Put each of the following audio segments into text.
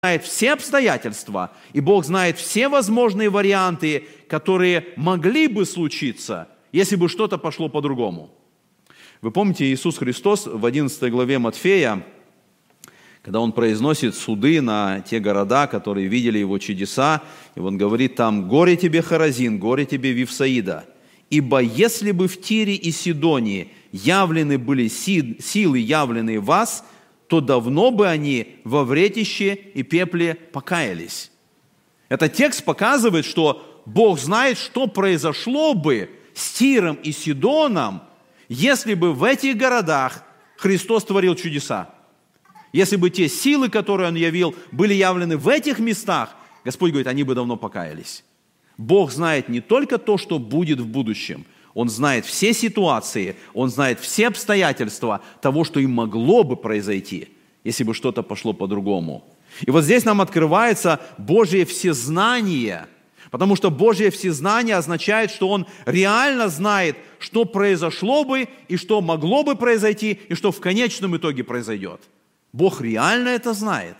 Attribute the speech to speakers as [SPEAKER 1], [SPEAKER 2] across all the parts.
[SPEAKER 1] знает все обстоятельства, и Бог знает все возможные варианты, которые могли бы случиться, если бы что-то пошло по-другому. Вы помните, Иисус Христос в 11 главе Матфея, когда Он произносит суды на те города, которые видели Его чудеса, и Он говорит там: «Горе тебе, Хоразин, горе тебе, Вифсаида, ибо если бы в Тире и Сидонии явлены были силы, явленные в вас, то давно бы они во вретище и пепле покаялись». Этот текст показывает, что Бог знает, что произошло бы с Тиром и Сидоном, если бы в этих городах Христос творил чудеса. Если бы те силы, которые Он явил, были явлены в этих местах, Господь говорит, они бы давно покаялись. Бог знает не только то, что будет в будущем, Он знает все ситуации, Он знает все обстоятельства того, что им могло бы произойти, если бы что-то пошло по-другому. И вот здесь нам открывается Божье всезнание, потому что Божье всезнание означает, что Он реально знает, что произошло бы, и что могло бы произойти, и что в конечном итоге произойдет. Бог реально это знает.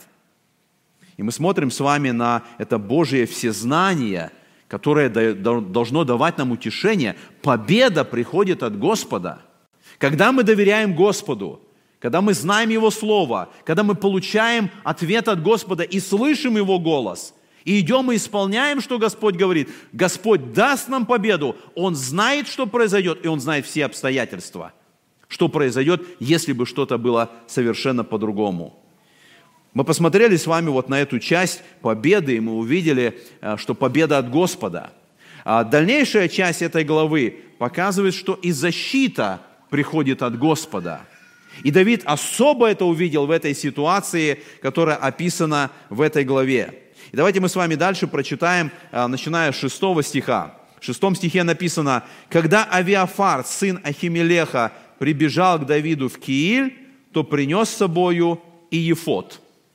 [SPEAKER 1] И мы смотрим с вами на это Божье всезнание, которое должно давать нам утешение. Победа приходит от Господа. Когда мы доверяем Господу, когда мы знаем Его Слово, когда мы получаем ответ от Господа и слышим Его голос, и идем и исполняем, что Господь говорит, Господь даст нам победу. Он знает, что произойдет, и Он знает все обстоятельства, что произойдет, если бы что-то было совершенно по-другому. Мы посмотрели с вами вот на эту часть победы, и мы увидели, что победа от Господа. А дальнейшая часть этой главы показывает, что и защита приходит от Господа. И Давид особо это увидел в этой ситуации, которая описана в этой главе. И давайте мы с вами дальше прочитаем, начиная с 6 стиха. В 6 стихе написано: «Когда Авиафар, сын Ахимелеха, прибежал к Давиду в Кииль, то принес с собою и ефод».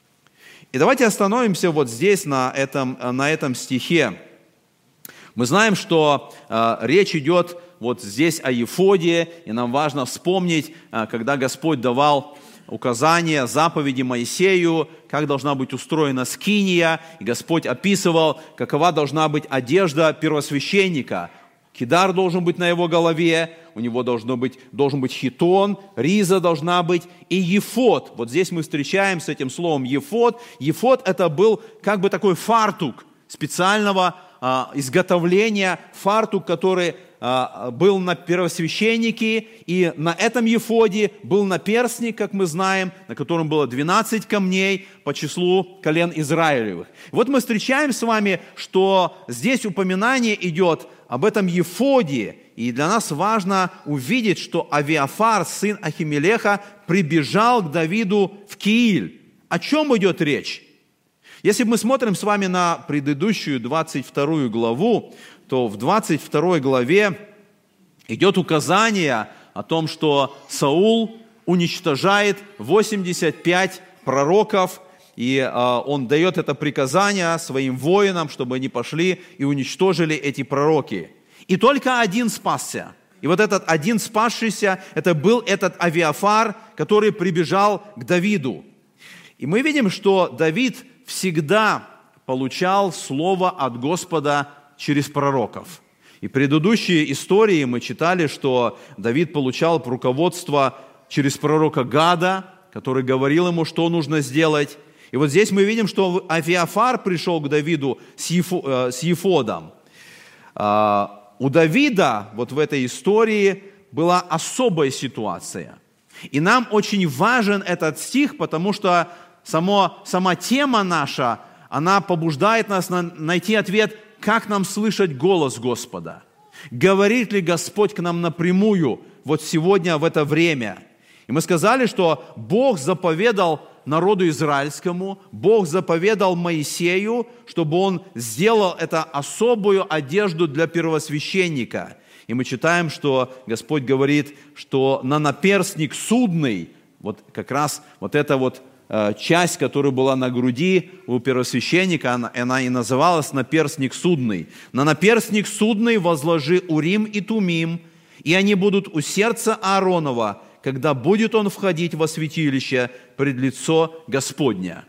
[SPEAKER 1] И давайте остановимся вот здесь, на этом стихе. Мы знаем, что речь идет вот здесь о ефоде, и нам важно вспомнить, когда Господь давал указания, заповеди Моисею, как должна быть устроена скиния, и Господь описывал, какова должна быть одежда первосвященника. Кидар должен быть на его голове, у него должен быть хитон, риза должна быть и ефод. Вот здесь мы встречаем с этим словом ефод. Ефод – это был как бы такой фартук специального изготовления, фартук, который был на первосвященнике, и на этом ефоде был наперстник, как мы знаем, на котором было 12 камней по числу колен Израилевых. Вот мы встречаем с вами, что здесь упоминание идет об этом ефоде, и для нас важно увидеть, что Авиафар, сын Ахимелеха, прибежал к Давиду в Кииль. О чем идет речь? Если мы смотрим с вами на предыдущую 22 главу, то в 22 главе идет указание о том, что Саул уничтожает 85 пророков, и он дает это приказание своим воинам, чтобы они пошли и уничтожили эти пророки. И только один спасся. И вот этот один спасшийся, это был этот Авиафар, который прибежал к Давиду. И мы видим, что Давид всегда получал слово от Господа через пророков. И в предыдущей истории мы читали, что Давид получал руководство через пророка Гада, который говорил ему, что нужно сделать. И вот здесь мы видим, что Авиафар пришел к Давиду с ефодом. У Давида вот в этой истории была особая ситуация. И нам очень важен этот стих, потому что сама тема наша, она побуждает нас найти ответ, как нам слышать голос Господа. Говорит ли Господь к нам напрямую вот сегодня, в это время? И мы сказали, что Бог заповедал народу израильскому, Бог заповедал Моисею, чтобы он сделал это особую одежду для первосвященника. И мы читаем, что Господь говорит, что на наперстник судный, вот как раз вот эта вот часть, которая была на груди у первосвященника, она и называлась наперстник судный. На наперстник судный возложи Урим и Тумим, и они будут у сердца Ааронова, когда будет он входить во святилище пред лицо Господня.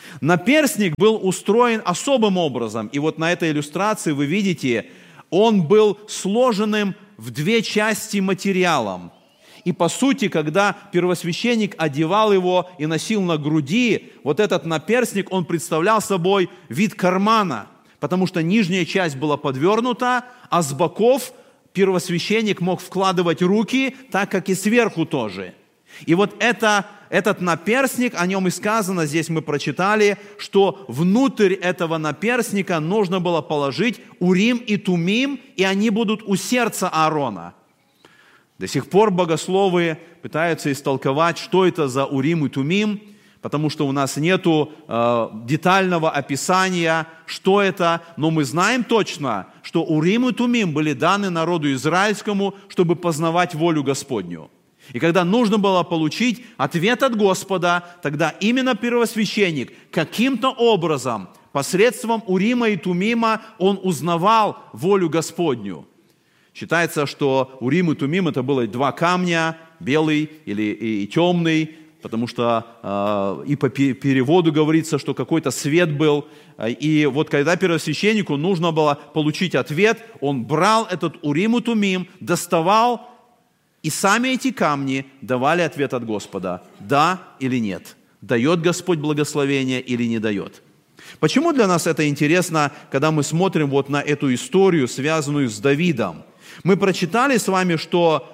[SPEAKER 1] Наперстник был устроен особым образом. И вот на этой иллюстрации вы видите, он был сложенным в две части материалом. И по сути, когда первосвященник одевал его и носил на груди, вот этот наперстник, он представлял собой вид кармана, потому что нижняя часть была подвернута, а с боков первосвященник мог вкладывать руки, так как и сверху тоже. И вот этот наперстник, о нем и сказано, здесь мы прочитали, что внутрь этого наперстника нужно было положить Урим и Тумим, и они будут у сердца Аарона. До сих пор богословы пытаются истолковать, что это за Урим и Тумим, потому что у нас нет детального описания, что это, но мы знаем точно, что Урим и Тумим были даны народу израильскому, чтобы познавать волю Господню. И когда нужно было получить ответ от Господа, тогда именно первосвященник каким-то образом, посредством Урима и Тумима, он узнавал волю Господню. Считается, что Урим и Тумим это было два камня, белый и темный, потому что и по переводу говорится, что какой-то свет был. И вот когда первосвященнику нужно было получить ответ, он брал этот Урим и Тумим, доставал, и сами эти камни давали ответ от Господа, да или нет, дает Господь благословение или не дает. Почему для нас это интересно, когда мы смотрим вот на эту историю, связанную с Давидом? Мы прочитали с вами, что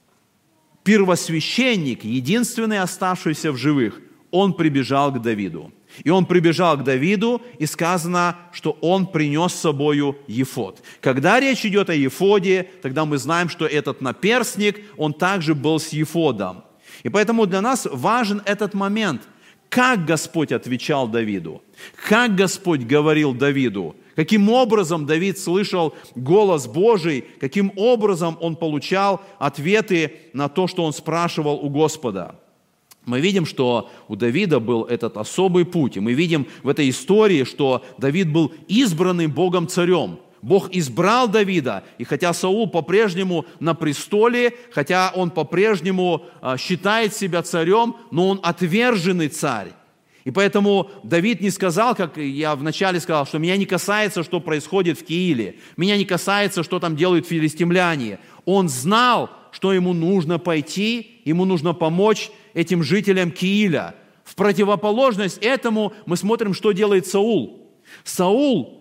[SPEAKER 1] первосвященник, единственный оставшийся в живых, он прибежал к Давиду. И он прибежал к Давиду, и сказано, что он принес с собою ефод. Когда речь идет о ефоде, тогда мы знаем, что этот наперстник, он также был с ефодом. И поэтому для нас важен этот момент, как Господь отвечал Давиду, как Господь говорил Давиду, каким образом Давид слышал голос Божий, каким образом он получал ответы на то, что он спрашивал у Господа. Мы видим, что у Давида был этот особый путь. И мы видим в этой истории, что Давид был избранным Богом царем. Бог избрал Давида, и хотя Саул по-прежнему на престоле, хотя он по-прежнему считает себя царем, но он отверженный царь. И поэтому Давид не сказал, как я вначале сказал, что меня не касается, что происходит в Кииле, меня не касается, что там делают филистимляне. Он знал, что ему нужно пойти, ему нужно помочь этим жителям Кииля. В противоположность этому мы смотрим, что делает Саул. Саул,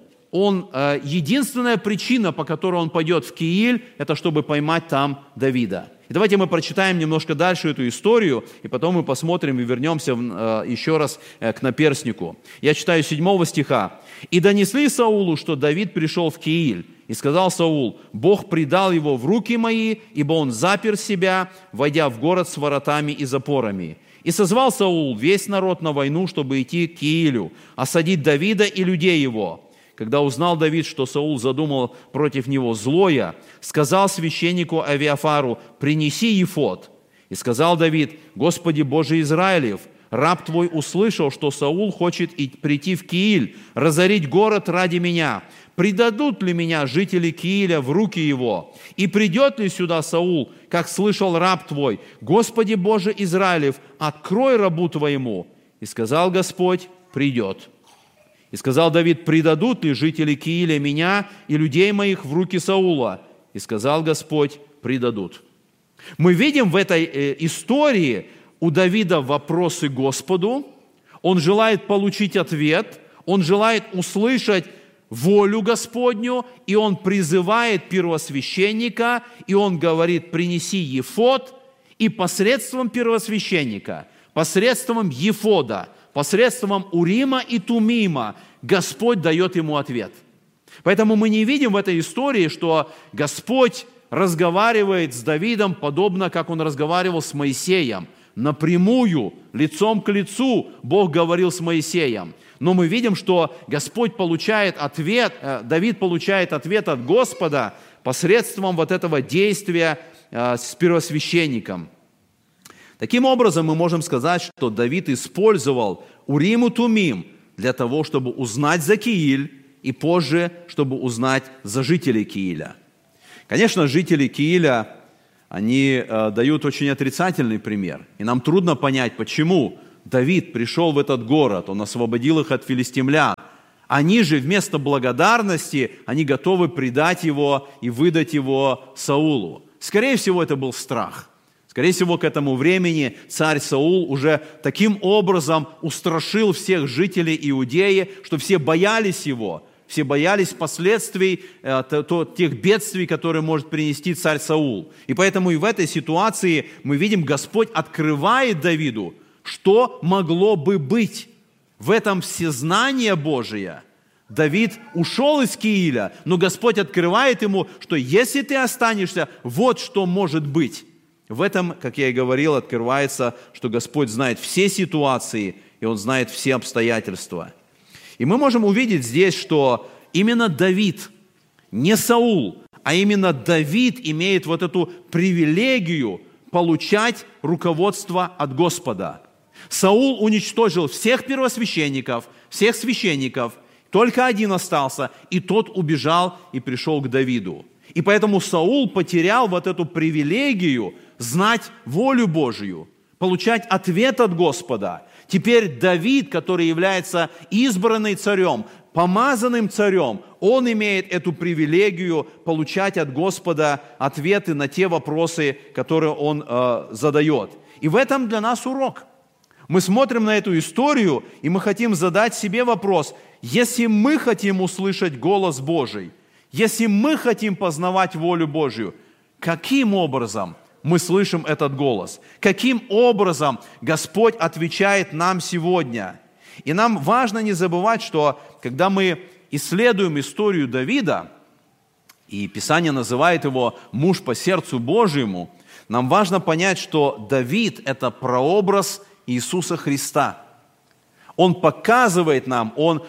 [SPEAKER 1] единственная причина, по которой он пойдет в Кииль, это чтобы поймать там Давида. И давайте мы прочитаем немножко дальше эту историю, и потом мы посмотрим и вернемся еще раз к наперстнику. Я читаю 7 стиха. «И донесли Саулу, что Давид пришел в Кииль. И сказал Саул: Бог предал его в руки мои, ибо он запер себя, войдя в город с воротами и запорами. И созвал Саул весь народ на войну, чтобы идти к Киилю, осадить Давида и людей его. Когда узнал Давид, что Саул задумал против него злое, сказал священнику Авиафару: принеси ефод. И сказал Давид: Господи Боже Израилев, раб твой услышал, что Саул хочет прийти в Кииль, разорить город ради меня. Предадут ли меня жители Кииля в руки его? И придет ли сюда Саул, как слышал раб твой? Господи Боже Израилев, открой рабу твоему. И сказал Господь: придет. И сказал Давид: предадут ли жители Кииля меня и людей моих в руки Саула? И сказал Господь: предадут. Мы видим в этой истории у Давида вопросы Господу, он желает получить ответ, он желает услышать волю Господню, и он призывает первосвященника, и он говорит: принеси ефод, и посредством первосвященника, посредством ефода, посредством Урима и Тумима Господь дает ему ответ. Поэтому мы не видим в этой истории, что Господь разговаривает с Давидом, подобно как он разговаривал с Моисеем. Напрямую, лицом к лицу Бог говорил с Моисеем. Но мы видим, что Господь получает ответ, Давид получает ответ от Господа посредством вот этого действия с первосвященником. Таким образом, мы можем сказать, что Давид использовал Урим и Тумим для того, чтобы узнать за Кииль, и позже, чтобы узнать за жителей Кииля. Конечно, жители Кииля, они дают очень отрицательный пример. И нам трудно понять, почему Давид пришел в этот город, он освободил их от филистимлян. Они же вместо благодарности, они готовы предать его и выдать его Саулу. Скорее всего, это был страх. Скорее всего, к этому времени царь Саул уже таким образом устрашил всех жителей Иудеи, что все боялись его, все боялись последствий тех бедствий, которые может принести царь Саул. И поэтому и в этой ситуации мы видим, Господь открывает Давиду, что могло бы быть. В этом всезнание Божие. Давид ушел из Кииля, но Господь открывает ему, что если ты останешься, вот что может быть. В этом, как я и говорил, открывается, что Господь знает все ситуации, и Он знает все обстоятельства. И мы можем увидеть здесь, что именно Давид, не Саул, а именно Давид имеет вот эту привилегию получать руководство от Господа. Саул уничтожил всех первосвященников, всех священников, только один остался, и тот убежал и пришел к Давиду. И поэтому Саул потерял вот эту привилегию знать волю Божию, получать ответ от Господа. Теперь Давид, который является избранным царем, помазанным царем, он имеет эту привилегию получать от Господа ответы на те вопросы, которые он задает. И в этом для нас урок. Мы смотрим на эту историю, и мы хотим задать себе вопрос, если мы хотим услышать голос Божий, если мы хотим познавать волю Божью, каким образом мы слышим этот голос? Каким образом Господь отвечает нам сегодня? И нам важно не забывать, что когда мы исследуем историю Давида, и Писание называет его «муж по сердцу Божьему», нам важно понять, что Давид – это прообраз Иисуса Христа. Он показывает нам, он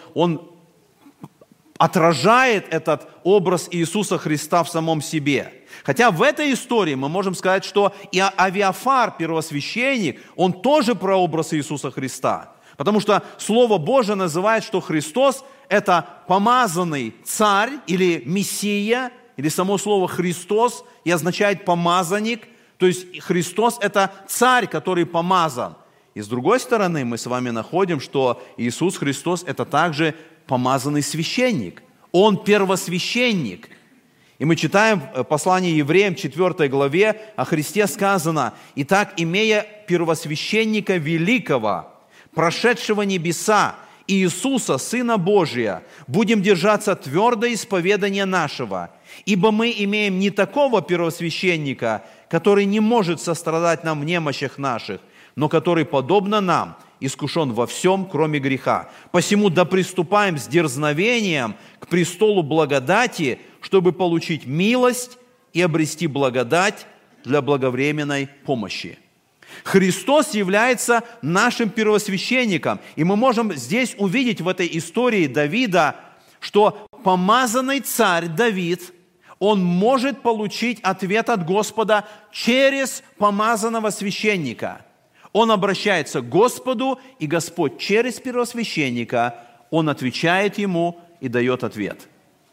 [SPEAKER 1] отражает этот образ Иисуса Христа в самом себе. Хотя в этой истории мы можем сказать, что и Авиафар, первосвященник, он тоже прообраз Иисуса Христа. Потому что Слово Божие называет, что Христос – это помазанный царь или Мессия, или само слово «Христос» и означает «помазанник». То есть Христос – это царь, который помазан. И с другой стороны, мы с вами находим, что Иисус Христос – это также помазанный священник. Он первосвященник. И мы читаем в послании Евреям 4 главе о Христе сказано: «Итак, имея первосвященника великого, прошедшего небеса, Иисуса, Сына Божия, будем держаться твердо исповедания нашего, ибо мы имеем не такого первосвященника, который не может сострадать нам в немощах наших, но который, подобно нам, искушен во всем, кроме греха. Посему да приступаем с дерзновением к престолу благодати, чтобы получить милость и обрести благодать для благовременной помощи». Христос является нашим первосвященником. И мы можем здесь увидеть в этой истории Давида, что помазанный царь Давид, он может получить ответ от Господа через помазанного священника. Он обращается к Господу, и Господь через первосвященника, он отвечает ему и дает ответ.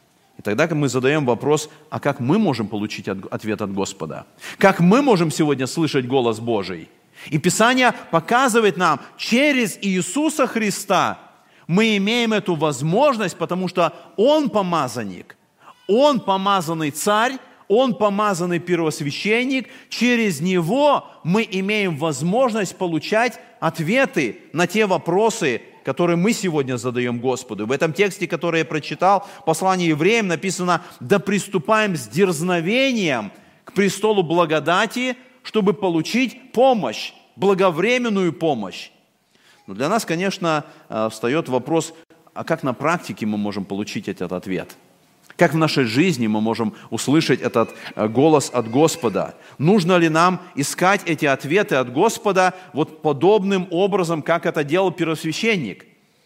[SPEAKER 1] И тогда мы задаем вопрос, а как мы можем получить ответ от Господа? Как мы можем сегодня слышать голос Божий? И Писание показывает нам, через Иисуса Христа мы имеем эту возможность, потому что Он помазанник, Он помазанный царь, Он помазанный первосвященник. Через Него мы имеем возможность получать ответы на те вопросы, которые мы сегодня задаем Господу. В этом тексте, который я прочитал, послание Евреям, написано: «Да приступаем с дерзновением к престолу благодати, чтобы получить помощь, благовременную помощь». Но для нас, конечно, встает вопрос, а как на практике мы можем получить этот ответ? Как в нашей жизни мы можем услышать этот голос от Господа? Нужно ли нам искать эти ответы от Господа вот подобным образом, как это делал первосвященник?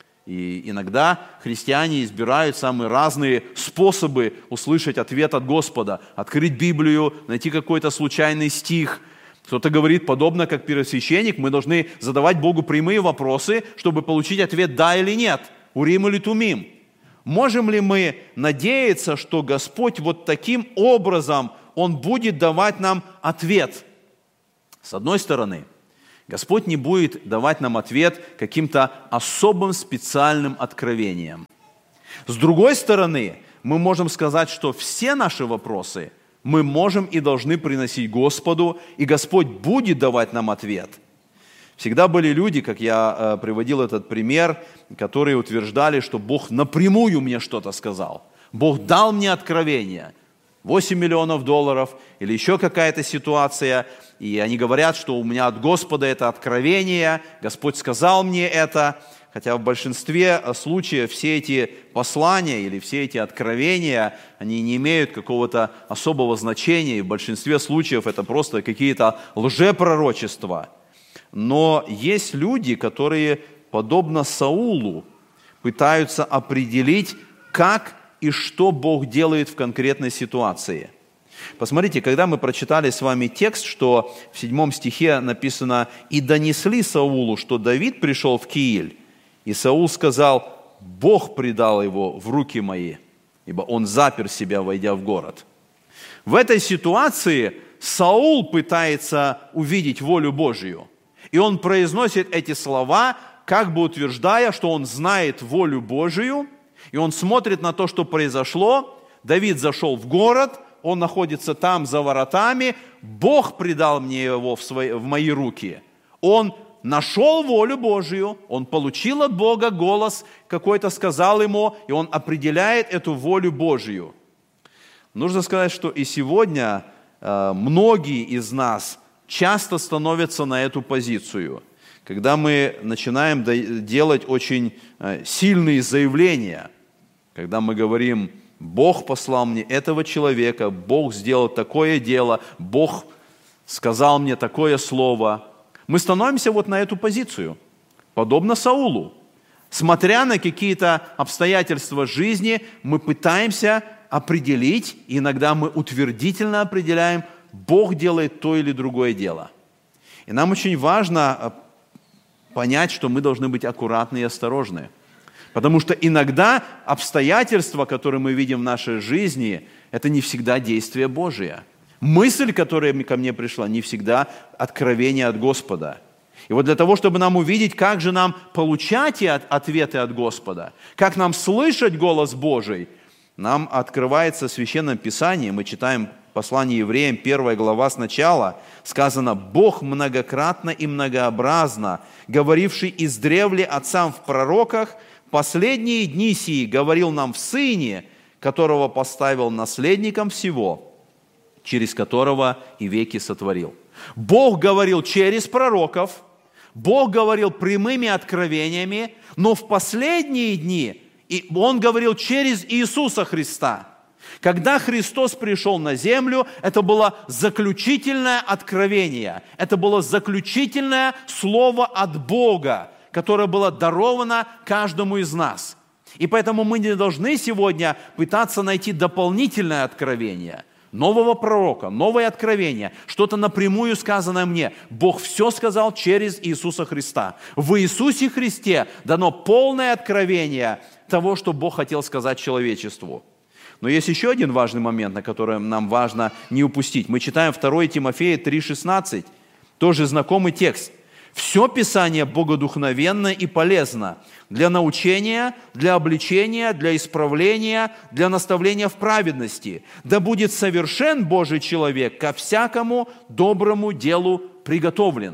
[SPEAKER 1] И иногда христиане избирают самые разные способы услышать ответ от Господа. Открыть Библию, найти какой-то случайный стих. Кто-то говорит, подобно как первосвященник, мы должны задавать Богу прямые вопросы, чтобы получить ответ «да» или «нет», «урим» или «тумим». Можем ли мы надеяться, что Господь вот таким образом, Он будет давать нам ответ? С одной стороны, Господь не будет давать нам ответ каким-то особым специальным откровением. С другой стороны, мы можем сказать, что все наши вопросы мы можем и должны приносить Господу, и Господь будет давать нам ответ. Всегда были люди, как я приводил этот пример, которые утверждали, что Бог напрямую мне что-то сказал. Бог дал мне откровение. 8 миллионов долларов или еще какая-то ситуация, и они говорят, что у меня от Господа это откровение, Господь сказал мне это, хотя в большинстве случаев все эти послания или все эти откровения, они не имеют какого-то особого значения, и в большинстве случаев это просто какие-то лжепророчества. Но есть люди, которые, подобно Саулу, пытаются определить, как и что Бог делает в конкретной ситуации. Посмотрите, когда мы прочитали с вами текст, что в 7 стихе написано «И донесли Саулу, что Давид пришел в Кииль, и Саул сказал, Бог предал его в руки мои, ибо он запер себя, войдя в город». В этой ситуации Саул пытается увидеть волю Божью, и он произносит эти слова, как бы утверждая, что он знает волю Божию, и он смотрит на то, что произошло. Давид зашел в город, он находится там за воротами, Бог предал мне его в мои руки. Он нашел волю Божию, он получил от Бога голос, какой-то сказал ему, и он определяет эту волю Божию. Нужно сказать, что и сегодня многие из нас часто становятся на эту позицию, когда мы начинаем делать очень сильные заявления, когда мы говорим, Бог послал мне этого человека, Бог сделал такое дело, Бог сказал мне такое слово. Мы становимся вот на эту позицию, подобно Саулу. Смотря на какие-то обстоятельства жизни, мы пытаемся определить, иногда мы утвердительно определяем, Бог делает то или другое дело. И нам очень важно понять, что мы должны быть аккуратны и осторожны. Потому что иногда обстоятельства, которые мы видим в нашей жизни, это не всегда действие Божие. Мысль, которая ко мне пришла, не всегда откровение от Господа. И вот для того, чтобы нам увидеть, как же нам получать ответы от Господа, как нам слышать голос Божий, нам открывается в Священном Писании, мы читаем послание Евреям, 1 глава сначала, сказано, «Бог многократно и многообразно, говоривший издревле отцам в пророках, последние дни сии говорил нам в Сыне, которого поставил наследником всего, через которого и веки сотворил». Бог говорил через пророков, Бог говорил прямыми откровениями, но в последние дни Он говорил через Иисуса Христа. Когда Христос пришел на землю, это было заключительное откровение, это было заключительное слово от Бога, которое было даровано каждому из нас. И поэтому мы не должны сегодня пытаться найти дополнительное откровение, нового пророка, новое откровение, что-то напрямую сказанное мне. Бог все сказал через Иисуса Христа. В Иисусе Христе дано полное откровение того, что Бог хотел сказать человечеству. Но есть еще один важный момент, на который нам важно не упустить. Мы читаем 2 Тимофея 3,16, тоже знакомый текст. «Все Писание богодухновенно и полезно для научения, для обличения, для исправления, для наставления в праведности. Да будет совершен Божий человек ко всякому доброму делу приготовлен».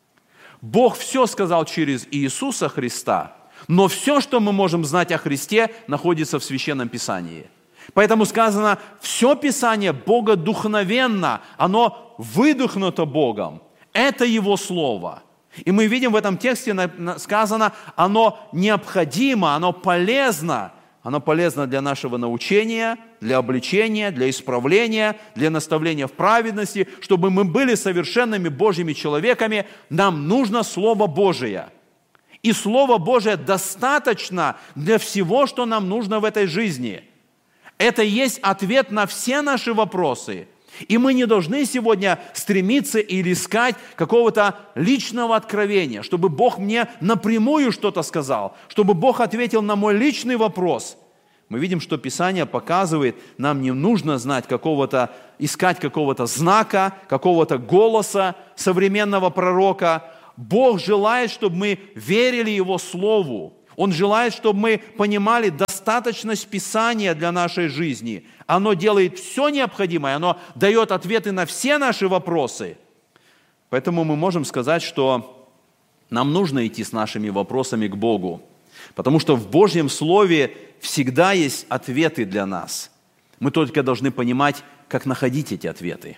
[SPEAKER 1] Бог все сказал через Иисуса Христа, но все, что мы можем знать о Христе, находится в Священном Писании. Поэтому сказано, все Писание богодухновенно, оно выдохнуто Богом. Это Его Слово. И мы видим в этом тексте сказано, оно необходимо, оно полезно. Оно полезно для нашего научения, для обличения, для исправления, для наставления в праведности. Чтобы мы были совершенными Божьими человеками, нам нужно Слово Божие. И Слово Божие достаточно для всего, что нам нужно в этой жизни. Это и есть ответ на все наши вопросы. И мы не должны сегодня стремиться или искать какого-то личного откровения, чтобы Бог мне напрямую что-то сказал, чтобы Бог ответил на мой личный вопрос. Мы видим, что Писание показывает, нам не нужно знать искать какого-то знака, какого-то голоса современного пророка. Бог желает, чтобы мы верили Его Слову. Он желает, чтобы мы понимали достаточность Писания для нашей жизни. Оно делает все необходимое, оно дает ответы на все наши вопросы. Поэтому мы можем сказать, что нам нужно идти с нашими вопросами к Богу, потому что в Божьем Слове всегда есть ответы для нас. Мы только должны понимать, как находить эти ответы.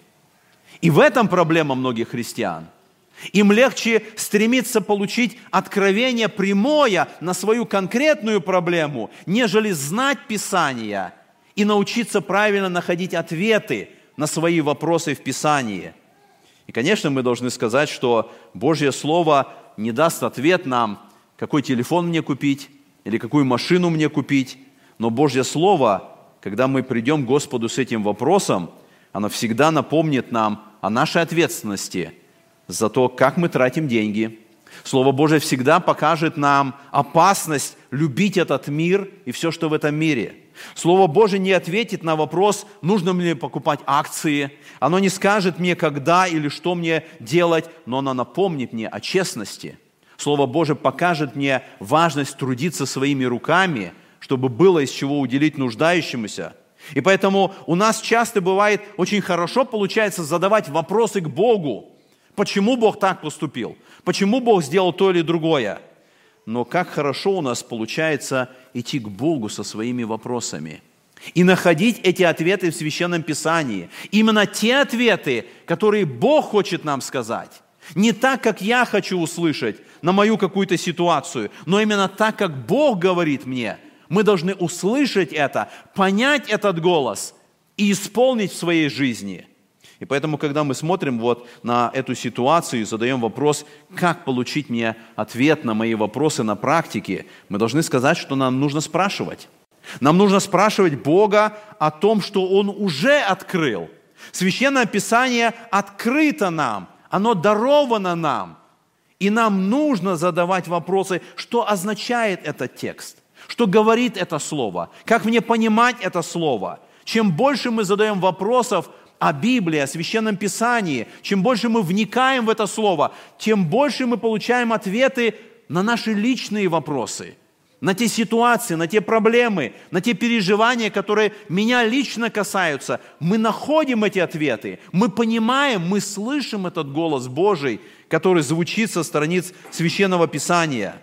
[SPEAKER 1] И в этом проблема многих христиан. Им легче стремиться получить откровение прямое на свою конкретную проблему, нежели знать Писание и научиться правильно находить ответы на свои вопросы в Писании. И, конечно, мы должны сказать, что Божье Слово не даст ответ нам, какой телефон мне купить или какую машину мне купить, но Божье Слово, когда мы придем к Господу с этим вопросом, оно всегда напомнит нам о нашей ответственности за то, как мы тратим деньги. Слово Божие всегда покажет нам опасность любить этот мир и все, что в этом мире. Слово Божие не ответит на вопрос, нужно мне покупать акции. Оно не скажет мне, когда или что мне делать, но оно напомнит мне о честности. Слово Божие покажет мне важность трудиться своими руками, чтобы было из чего уделить нуждающемуся. И поэтому у нас часто бывает очень хорошо получается задавать вопросы к Богу. Почему Бог так поступил? Почему Бог сделал то или другое? Но как хорошо у нас получается идти к Богу со своими вопросами и находить эти ответы в Священном Писании. Именно те ответы, которые Бог хочет нам сказать. Не так, как я хочу услышать на мою какую-то ситуацию, но именно так, как Бог говорит мне. Мы должны услышать это, понять этот голос и исполнить в своей жизни. И поэтому, когда мы смотрим вот на эту ситуацию и задаем вопрос, как получить мне ответ на мои вопросы на практике, мы должны сказать, что нам нужно спрашивать. Нам нужно спрашивать Бога о том, что Он уже открыл. Священное Писание открыто нам, оно даровано нам. И нам нужно задавать вопросы, что означает этот текст, что говорит это слово, как мне понимать это слово. Чем больше мы задаем вопросов о Библии, о Священном Писании, чем больше мы вникаем в это Слово, тем больше мы получаем ответы на наши личные вопросы, на те ситуации, на те проблемы, на те переживания, которые меня лично касаются. Мы находим эти ответы, мы понимаем, мы слышим этот голос Божий, который звучит со страниц Священного Писания.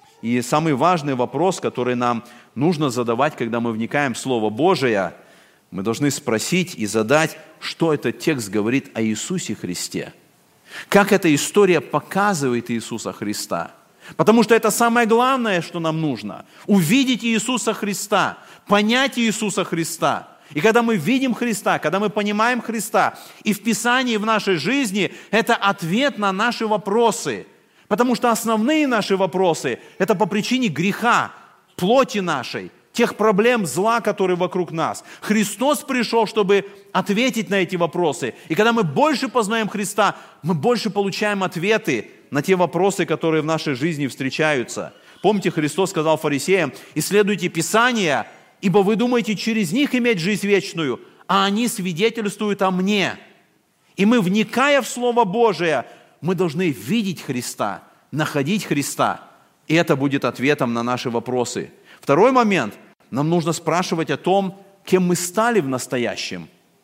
[SPEAKER 1] И самый важный вопрос, который нам нужно задавать, когда мы вникаем в Слово Божие, мы должны спросить и задать, что этот текст говорит о Иисусе Христе. Как эта история показывает Иисуса Христа. Потому что это самое главное, что нам нужно. Увидеть Иисуса Христа, понять Иисуса Христа. И когда мы видим Христа, когда мы понимаем Христа, и в Писании, в нашей жизни, это ответ на наши вопросы. Потому что основные наши вопросы – это по причине греха, плоти нашей, тех проблем зла, которые вокруг нас. Христос пришел, чтобы ответить на эти вопросы. И когда мы больше познаем Христа, мы больше получаем ответы на те вопросы, которые в нашей жизни встречаются. Помните, Христос сказал фарисеям: «Исследуйте Писания, ибо вы думаете через них иметь жизнь вечную, а они свидетельствуют о мне». И мы, вникая в Слово Божие, мы должны видеть Христа, находить Христа. И это будет ответом на наши вопросы. Второй момент. Нам нужно спрашивать о том, кем мы стали в настоящем.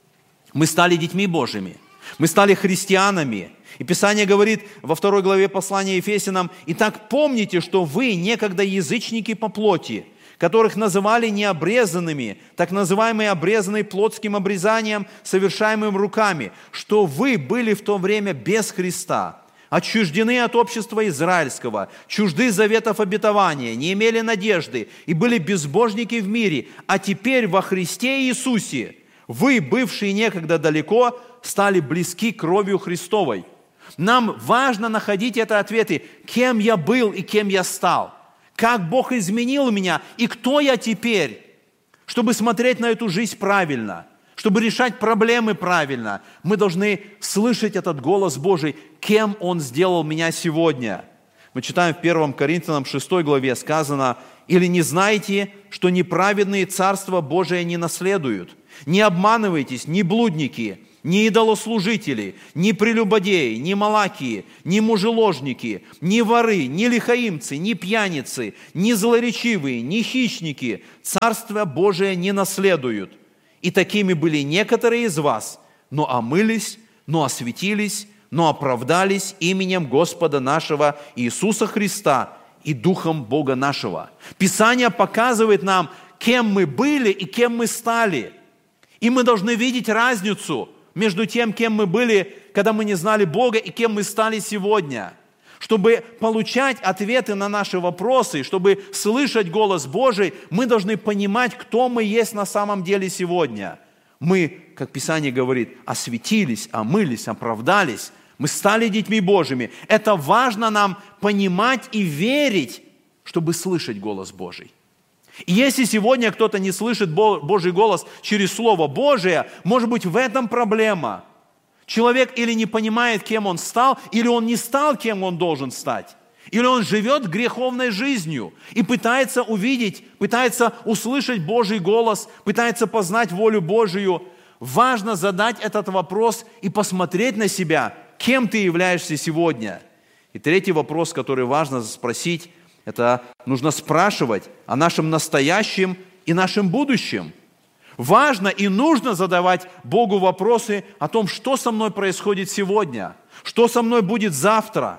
[SPEAKER 1] Мы стали детьми Божьими. Мы стали христианами. И Писание говорит во 2 главе послания Ефесянам: «Итак, помните, что вы некогда язычники по плоти, которых называли необрезанными, так называемые обрезанные плотским обрезанием, совершаемым руками, что вы были в то время без Христа, отчуждены от общества израильского, чужды заветов обетования, не имели надежды и были безбожники в мире, а теперь во Христе Иисусе вы, бывшие некогда далеко, стали близки кровью Христовой». Нам важно находить это ответы, кем я был и кем я стал, как Бог изменил меня и кто я теперь, чтобы смотреть на эту жизнь правильно, чтобы решать проблемы правильно. Мы должны слышать этот голос Божий, кем Он сделал меня сегодня. Мы читаем в 1 Коринфянам 6 главе сказано: «Или не знаете, что неправедные Царство Божие не наследуют? Не обманывайтесь, ни блудники, ни идолослужители, ни прелюбодеи, ни малакии, ни мужеложники, ни воры, ни лихаимцы, ни пьяницы, ни злоречивые, ни хищники Царство Божие не наследуют. И такими были некоторые из вас, но омылись, но осветились, но оправдались именем Господа нашего Иисуса Христа и Духом Бога нашего». Писание показывает нам, кем мы были и кем мы стали. И мы должны видеть разницу между тем, кем мы были, когда мы не знали Бога, и кем мы стали сегодня. Чтобы получать ответы на наши вопросы, чтобы слышать голос Божий, мы должны понимать, кто мы есть на самом деле сегодня. Мы, как Писание говорит, осветились, омылись, оправдались. Мы стали детьми Божьими. Это важно нам понимать и верить, чтобы слышать голос Божий. И если сегодня кто-то не слышит Божий голос через Слово Божие, может быть, в этом проблема. Человек или не понимает, кем он стал, или он не стал, кем он должен стать. Или он живет греховной жизнью и пытается увидеть, пытается услышать Божий голос, пытается познать волю Божию. Важно задать этот вопрос и посмотреть на себя, кем ты являешься сегодня. И третий вопрос, который важно спросить, это нужно спрашивать о нашем настоящем и нашем будущем. Важно и нужно задавать Богу вопросы о том, что со мной происходит сегодня, что со мной будет завтра.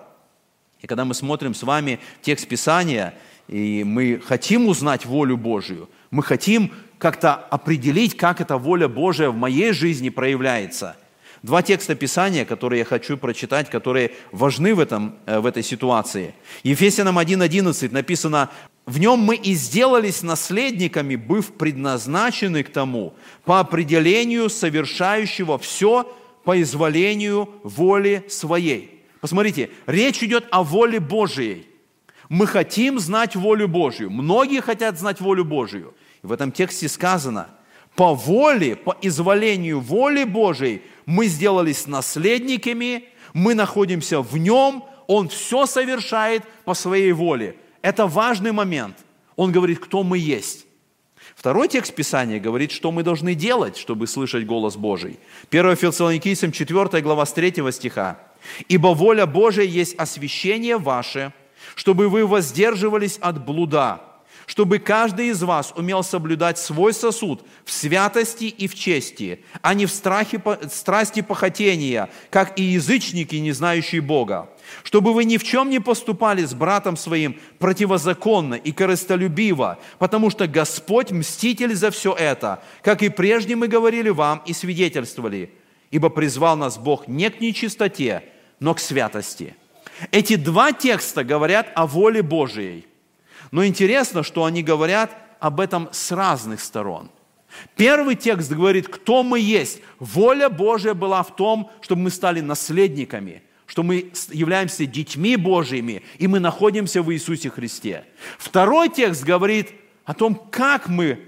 [SPEAKER 1] И когда мы смотрим с вами текст Писания, и мы хотим узнать волю Божию, мы хотим как-то определить, как эта воля Божия в моей жизни проявляется. Два текста Писания, которые я хочу прочитать, которые важны в этой ситуации. Ефесянам 1:11 написано: «В нем мы и сделались наследниками, быв предназначены к тому, по определению совершающего все по изволению воли своей». Посмотрите, речь идет о воле Божией. Мы хотим знать волю Божию. Многие хотят знать волю Божию. И в этом тексте сказано: по воле, по изволению воли Божией мы сделались наследниками, мы находимся в Нем, Он все совершает по Своей воле. Это важный момент. Он говорит, кто мы есть. Второй текст Писания говорит, что мы должны делать, чтобы слышать голос Божий. 1 Фессалоникийцам 4 глава с 3 стиха. «Ибо воля Божия есть освящение ваше, чтобы вы воздерживались от блуда, чтобы каждый из вас умел соблюдать свой сосуд в святости и в чести, а не в страсти похотения, как и язычники, не знающие Бога. Чтобы вы ни в чем не поступали с братом своим противозаконно и корыстолюбиво, потому что Господь мститель за все это, как и прежде мы говорили вам и свидетельствовали, ибо призвал нас Бог не к нечистоте, но к святости». Эти два текста говорят о воле Божией. Но интересно, что они говорят об этом с разных сторон. Первый текст говорит, кто мы есть. Воля Божия была в том, чтобы мы стали наследниками, что мы являемся детьми Божьими, и мы находимся в Иисусе Христе. Второй текст говорит о том, как мы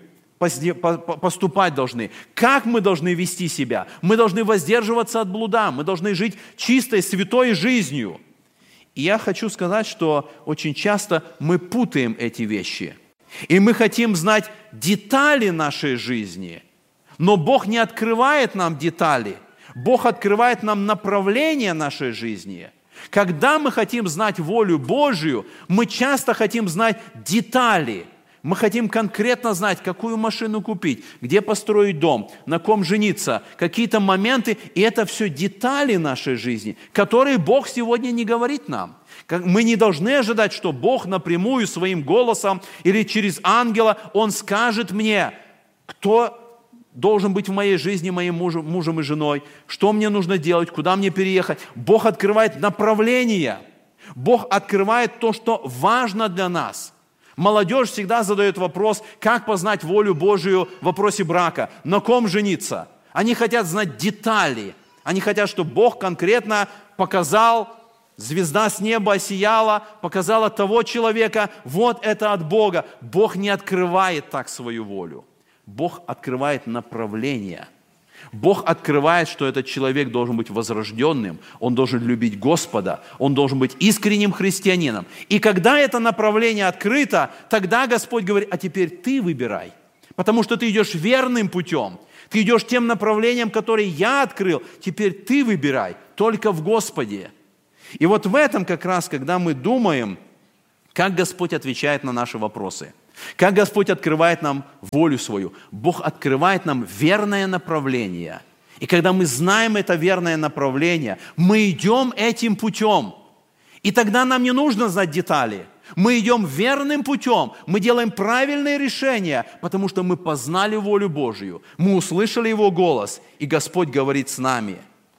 [SPEAKER 1] поступать должны, как мы должны вести себя. Мы должны воздерживаться от блуда, мы должны жить чистой, святой жизнью. И я хочу сказать, что очень часто мы путаем эти вещи. И мы хотим знать детали нашей жизни. Но Бог не открывает нам детали. Бог открывает нам направление нашей жизни. Когда мы хотим знать волю Божию, мы часто хотим знать детали. Мы хотим конкретно знать, какую машину купить, где построить дом, на ком жениться, какие-то моменты. И это все детали нашей жизни, которые Бог сегодня не говорит нам. Мы не должны ожидать, что Бог напрямую своим голосом или через ангела, Он скажет мне, кто должен быть в моей жизни моим мужем и женой, что мне нужно делать, куда мне переехать. Бог открывает направление. Бог открывает то, что важно для нас. Молодежь всегда задает вопрос, как познать волю Божию в вопросе брака, на ком жениться. Они хотят знать детали. Они хотят, чтобы Бог конкретно показал, звезда с неба осияла, показала того человека, вот это от Бога. Бог не открывает так свою волю. Бог открывает направление. Бог открывает, что этот человек должен быть возрожденным, он должен любить Господа, он должен быть искренним христианином. И когда это направление открыто, тогда Господь говорит, а теперь ты выбирай. потому что ты идешь верным путем. Ты идешь тем направлением, которое я открыл. Теперь ты выбирай, только в Господе. И вот в этом как раз, когда мы думаем, как Господь отвечает на наши вопросы, как Господь открывает нам волю свою, Бог открывает нам верное направление. И когда мы знаем это верное направление, мы идем этим путем. И тогда нам не нужно знать детали. Мы идем верным путем, мы делаем правильные решения, потому что мы познали волю Божию, мы услышали Его голос, и Господь говорит с нами.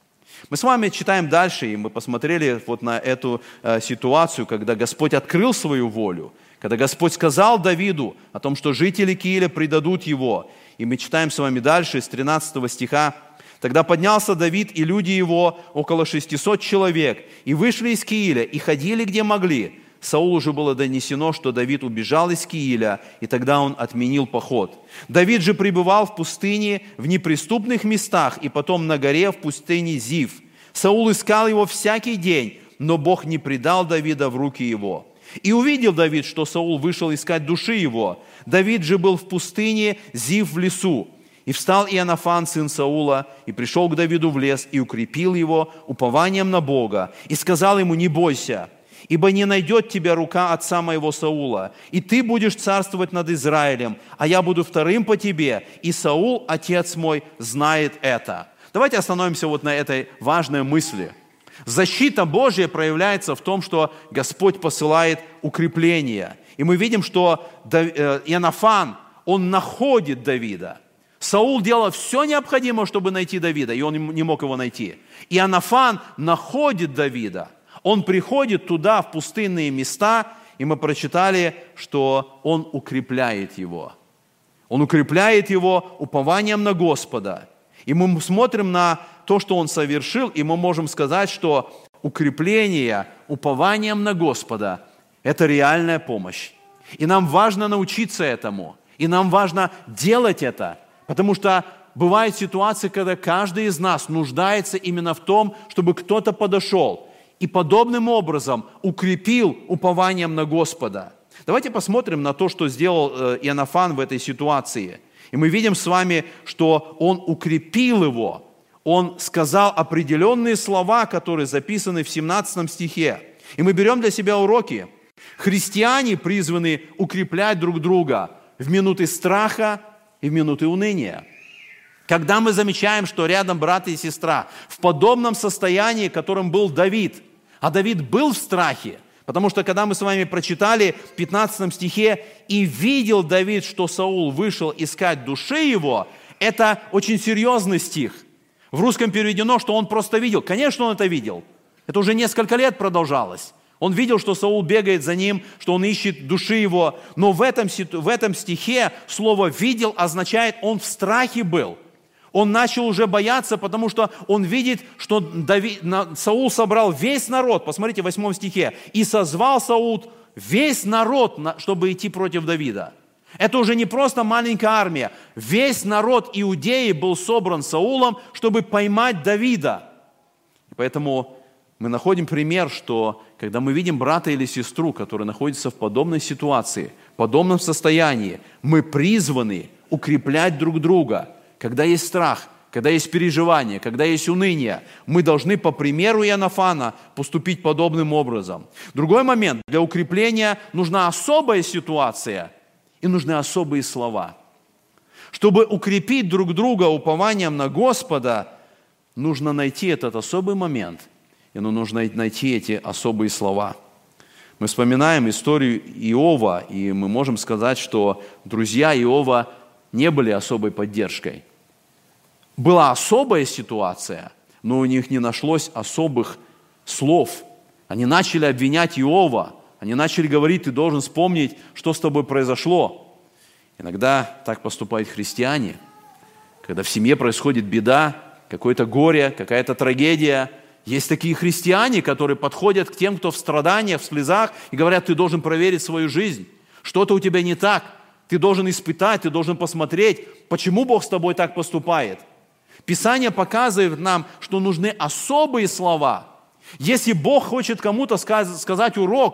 [SPEAKER 1] Мы с вами читаем дальше, и мы посмотрели вот на эту ситуацию, когда Господь открыл свою волю, когда Господь сказал Давиду о том, что жители Кииля предадут его. И мы читаем с вами дальше, с 13 стиха. «Тогда поднялся Давид и люди его, около 600 человек, и вышли из Кииля, и ходили, где могли. Саулу уже было донесено, что Давид убежал из Кииля, и тогда он отменил поход. Давид же пребывал в пустыне в неприступных местах, и потом на горе в пустыне Зив. Саул искал его всякий день, но Бог не предал Давида в руки его. И увидел Давид, что Саул вышел искать души его. Давид же был в пустыне Зив в лесу. И встал Ионафан, сын Саула, и пришел к Давиду в лес, и укрепил его упованием на Бога, и сказал ему: не бойся, ибо не найдет тебя рука отца моего Саула, и ты будешь царствовать над Израилем, а я буду вторым по тебе, и Саул, отец мой, знает это». Давайте остановимся вот на этой важной мысли. Защита Божья проявляется в том, что Господь посылает укрепление. И мы видим, что Ионафан, он находит Давида. Саул делал все необходимое, чтобы найти Давида, и он не мог его найти. Ионафан находит Давида. Он приходит туда, в пустынные места, и мы прочитали, что он укрепляет его. Он укрепляет его упованием на Господа. И мы смотрим на то, что он совершил, и мы можем сказать, что укрепление упованием на Господа – это реальная помощь. И нам важно научиться этому, и нам важно делать это, потому что бывают ситуации, когда каждый из нас нуждается именно в том, чтобы кто-то подошел и подобным образом укрепил упованием на Господа. Давайте посмотрим на то, что сделал Ионафан в этой ситуации. И мы видим с вами, что он укрепил его. Он сказал определенные слова, которые записаны в 17 стихе. И мы берем для себя уроки. Христиане призваны укреплять друг друга в минуты страха и в минуты уныния. Когда мы замечаем, что рядом брат и сестра в подобном состоянии, которым был Давид, а Давид был в страхе, потому что когда мы с вами прочитали в 15 стихе, «И видел Давид, что Саул вышел искать души его», это очень серьезный стих. В русском переведено, что он просто видел. Конечно, он это видел. Это уже несколько лет продолжалось. Он видел, что Саул бегает за ним, что он ищет души его. Но в этом стихе слово «видел» означает, он в страхе был. Он начал уже бояться, потому что он видит, что Саул собрал весь народ. Посмотрите, в 8 стихе. «И созвал Саул весь народ, чтобы идти против Давида». Это уже не просто маленькая армия. Весь народ Иудеи был собран Саулом, чтобы поймать Давида. И поэтому мы находим пример, что когда мы видим брата или сестру, которые находятся в подобной ситуации, в подобном состоянии, мы призваны укреплять друг друга. Когда есть страх, когда есть переживание, когда есть уныние, мы должны по примеру Ионафана поступить подобным образом. Другой момент. Для укрепления нужна особая ситуация и нужны особые слова. Чтобы укрепить друг друга упованием на Господа, нужно найти этот особый момент, и нужно найти эти особые слова. Мы вспоминаем историю Иова, и мы можем сказать, что друзья Иова не были особой поддержкой. Была особая ситуация, но у них не нашлось особых слов. Они начали обвинять Иова, они начали говорить: ты должен вспомнить, что с тобой произошло. Иногда так поступают христиане, когда в семье происходит беда, какое-то горе, какая-то трагедия. Есть такие христиане, которые подходят к тем, кто в страданиях, в слезах, и говорят: ты должен проверить свою жизнь, что-то у тебя не так, ты должен испытать, ты должен посмотреть, почему Бог с тобой так поступает. Писание показывает нам, что нужны особые слова. Если Бог хочет кому-то сказать урок,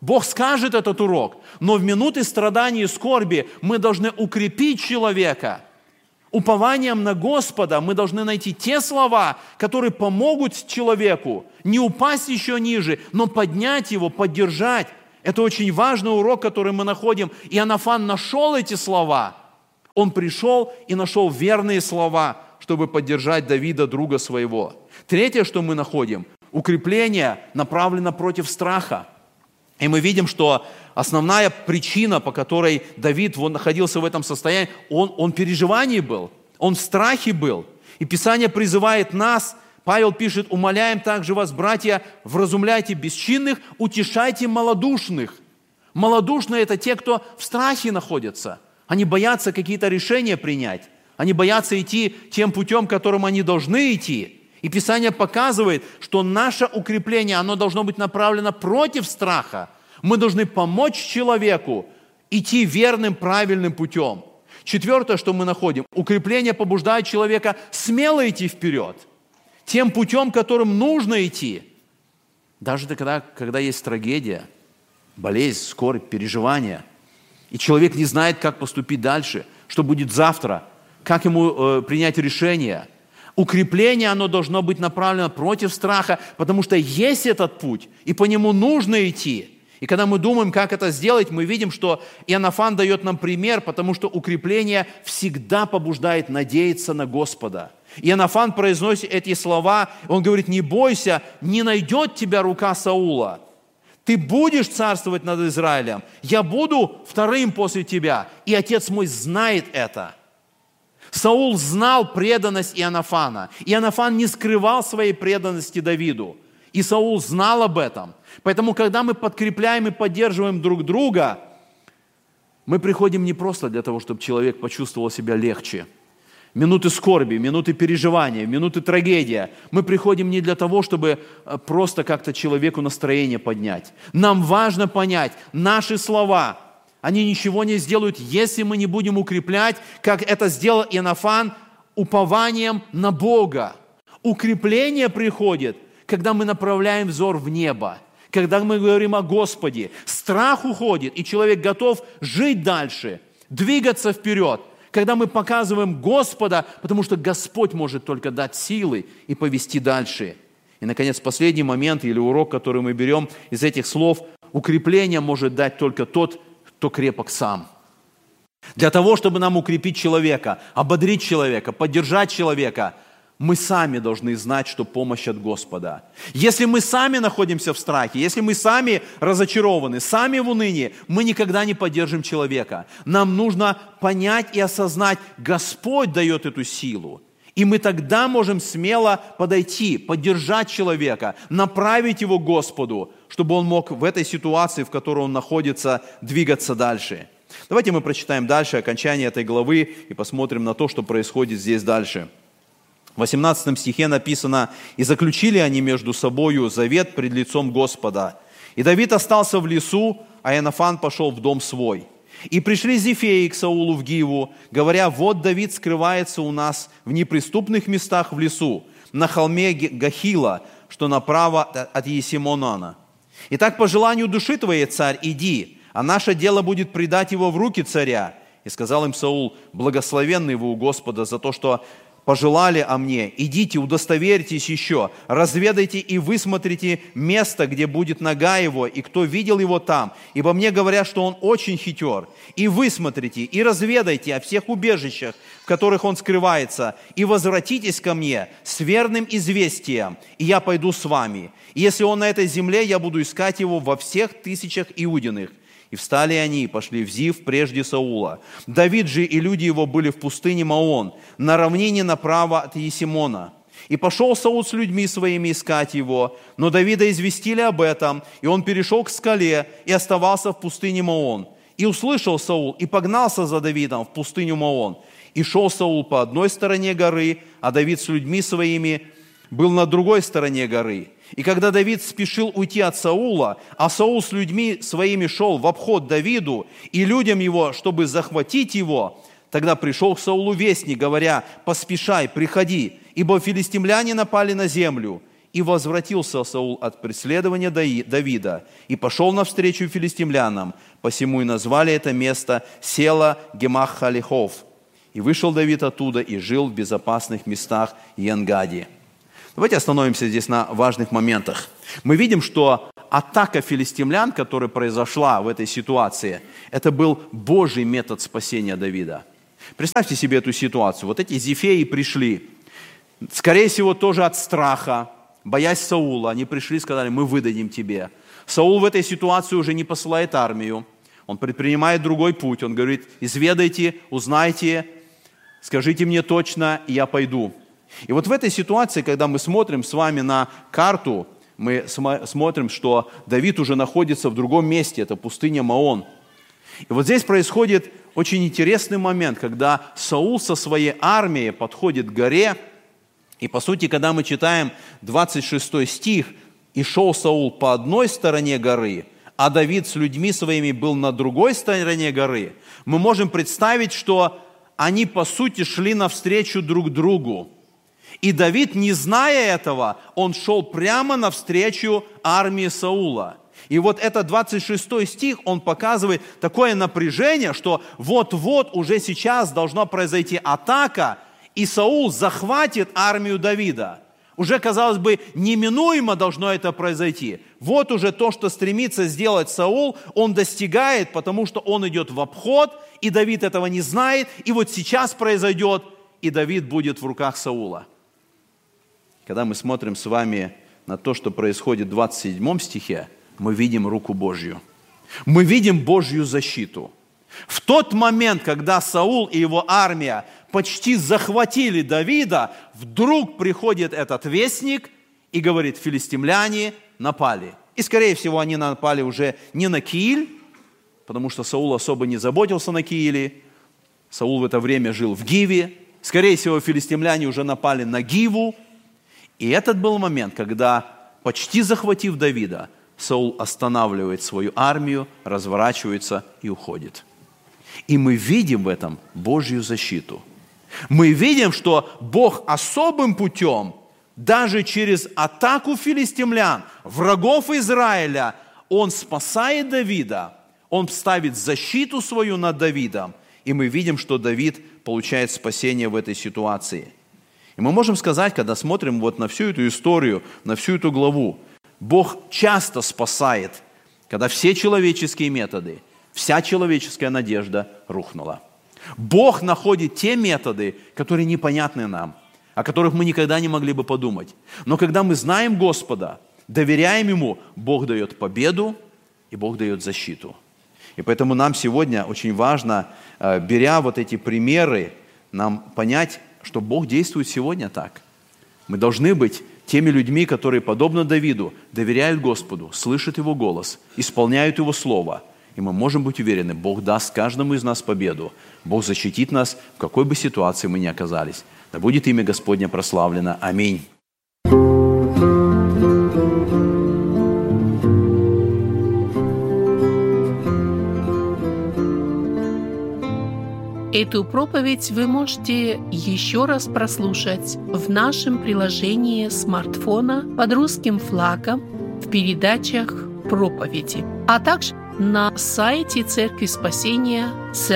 [SPEAKER 1] Бог скажет этот урок, но в минуты страданий и скорби мы должны укрепить человека. Упованием на Господа мы должны найти те слова, которые помогут человеку не упасть еще ниже, но поднять его, поддержать. Это очень важный урок, который мы находим. И Иоаннафан нашел эти слова. Он пришел и нашел верные слова, чтобы поддержать Давида, друга своего. Третье, что мы находим, укрепление направлено против страха. И мы видим, что основная причина, по которой Давид находился в этом состоянии, он в переживании был, он в страхе был. И Писание призывает нас, Павел пишет: «Умоляем также вас, братья, вразумляйте бесчинных, утешайте малодушных». Малодушные – это те, кто в страхе находятся. Они боятся какие-то решения принять. Они боятся идти тем путем, которым они должны идти. И Писание показывает, что наше укрепление, оно должно быть направлено против страха. Мы должны помочь человеку идти верным, правильным путем. Четвертое, что мы находим, укрепление побуждает человека смело идти вперед, тем путем, которым нужно идти. Даже тогда, когда есть трагедия, болезнь, скорбь, переживания, и человек не знает, как поступить дальше, что будет завтра, как ему принять решение. Укрепление, оно должно быть направлено против страха, потому что есть этот путь, и по нему нужно идти. И когда мы думаем, как это сделать, мы видим, что Иоаннафан дает нам пример, потому что укрепление всегда побуждает надеяться на Господа. Иоаннафан произносит эти слова, он говорит: «Не бойся, не найдет тебя рука Саула. Ты будешь царствовать над Израилем, я буду вторым после тебя, и отец мой знает это». Саул знал преданность Иоаннафана. Иоаннафан не скрывал своей преданности Давиду. И Саул знал об этом. Поэтому, когда мы подкрепляем и поддерживаем друг друга, мы приходим не просто для того, чтобы человек почувствовал себя легче. Минуты скорби, минуты переживания, минуты трагедии. Мы приходим не для того, чтобы просто как-то человеку настроение поднять. Нам важно понять, наши слова, они ничего не сделают, если мы не будем укреплять, как это сделал Иоаннафан, упованием на Бога. Укрепление приходит, когда мы направляем взор в небо, когда мы говорим о Господе. Страх уходит, и человек готов жить дальше, двигаться вперед, когда мы показываем Господа, потому что Господь может только дать силы и повести дальше. И, наконец, последний момент или урок, который мы берем из этих слов: укрепление может дать только тот, кто крепок сам. Для того, чтобы нам укрепить человека, ободрить человека, поддержать человека, мы сами должны знать, что помощь от Господа. Если мы сами находимся в страхе, если мы сами разочарованы, сами в унынии, мы никогда не поддержим человека. Нам нужно понять и осознать, Господь дает эту силу. И мы тогда можем смело подойти, поддержать человека, направить его к Господу, чтобы он мог в этой ситуации, в которой он находится, двигаться дальше. Давайте мы прочитаем дальше окончание этой главы и посмотрим на то, что происходит здесь дальше. В 18 стихе написано: «И заключили они между собою завет пред лицом Господа. И Давид остался в лесу, а Иоаннафан пошел в дом свой. И пришли зефеи к Саулу в Гиву, говоря: вот Давид скрывается у нас в неприступных местах в лесу, на холме Гахила, что направо от Есимонана. Итак, по желанию души твоей, царь, иди, а наше дело будет предать его в руки царя». И сказал им Саул: благословенный вы у Господа за то, что пожелали о мне. Идите, удостоверьтесь еще, разведайте и высмотрите место, где будет нога его, и кто видел его там. Ибо мне говорят, что он очень хитер. И высмотрите, и разведайте о всех убежищах, в которых он скрывается, и возвратитесь ко мне с верным известием, и я пойду с вами. И если он на этой земле, я буду искать его во всех тысячах иудиных. И встали они и пошли в Зив прежде Саула. Давид же и люди его были в пустыне Маон, на равнине направо от Есимона. И пошел Саул с людьми своими искать его, но Давида известили об этом, и он перешел к скале и оставался в пустыне Маон. И услышал Саул, и погнался за Давидом в пустыню Маон. И шел Саул по одной стороне горы, а Давид с людьми своими был на другой стороне горы. И когда Давид спешил уйти от Саула, а Саул с людьми своими шел в обход Давиду и людям его, чтобы захватить его, тогда пришел к Саулу вестник, говоря: поспешай, приходи, ибо филистимляне напали на землю. И возвратился Саул от преследования Давида, и пошел навстречу филистимлянам, посему и назвали это место Села Гемах-Халихов. И вышел Давид оттуда и жил в безопасных местах En-Гади. Давайте остановимся здесь на важных моментах. Мы видим, что атака филистимлян, которая произошла в этой ситуации, это был Божий метод спасения Давида. Представьте себе эту ситуацию. Вот эти зефеи пришли, скорее всего, тоже от страха, боясь Саула. Они пришли и сказали: мы выдадим тебе. Саул в этой ситуации уже не посылает армию. Он предпринимает другой путь. Он говорит: изведайте, узнайте, скажите мне точно, и я пойду. И вот в этой ситуации, когда мы смотрим с вами на карту, мы смотрим, что Давид уже находится в другом месте, это пустыня Маон. И вот здесь происходит очень интересный момент, когда Саул со своей армией подходит к горе, и по сути, когда мы читаем 26 стих, «И шел Саул по одной стороне горы, а Давид с людьми своими был на другой стороне горы», мы можем представить, что они по сути шли навстречу друг другу. И Давид, не зная этого, он шел прямо навстречу армии Саула. И вот этот 26 стих, он показывает такое напряжение, что вот-вот уже сейчас должна произойти атака, и Саул захватит армию Давида. Уже, казалось бы, неминуемо должно это произойти. Вот уже то, что стремится сделать Саул, он достигает, потому что он идет в обход, и Давид этого не знает, и вот сейчас произойдет, и Давид будет в руках Саула. Когда мы смотрим с вами на то, что происходит в 27 стихе, мы видим руку Божью. Мы видим Божью защиту. В тот момент, когда Саул и его армия почти захватили Давида, вдруг приходит этот вестник и говорит: филистимляне напали. И, скорее всего, они напали уже не на Кииль, потому что Саул особо не заботился на Кииле. Саул в это время жил в Гиве. Скорее всего, филистимляне уже напали на Гиву. И этот был момент, когда, почти захватив Давида, Саул останавливает свою армию, разворачивается и уходит. И мы видим в этом Божью защиту. Мы видим, что Бог особым путем, даже через атаку филистимлян, врагов Израиля, Он спасает Давида, Он ставит защиту свою над Давидом, и мы видим, что Давид получает спасение в этой ситуации. И мы можем сказать, когда смотрим вот на всю эту историю, на всю эту главу, Бог часто спасает, когда все человеческие методы, вся человеческая надежда рухнула. Бог находит те методы, которые непонятны нам, о которых мы никогда не могли бы подумать. Но когда мы знаем Господа, доверяем Ему, Бог дает победу и Бог дает защиту. И поэтому нам сегодня очень важно, беря вот эти примеры, нам понять, что Бог действует сегодня так. Мы должны быть теми людьми, которые, подобно Давиду, доверяют Господу, слышат Его голос, исполняют Его Слово. И мы можем быть уверены, Бог даст каждому из нас победу. Бог защитит нас, в какой бы ситуации мы ни оказались. Да будет имя Господне прославлено. Аминь.
[SPEAKER 2] Эту проповедь вы можете еще раз прослушать в нашем приложении смартфона под русским флагом в передачах проповеди, а также на сайте Церкви Спасения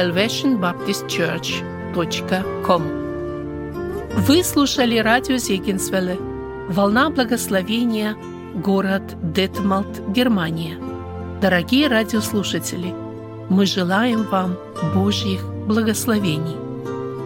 [SPEAKER 2] salvationbaptistchurch.com. Вы слушали радио Зегенсвелле, «Волна благословения», город Детмалт, Германия. Дорогие радиослушатели, мы желаем вам Божьих благословений.